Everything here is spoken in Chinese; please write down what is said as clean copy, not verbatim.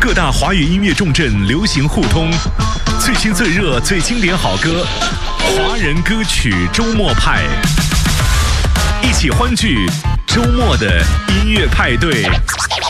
各大华语音乐重镇流行互通，最新最热最经典好歌，华人歌曲周末派，一起欢聚周末的音乐派对。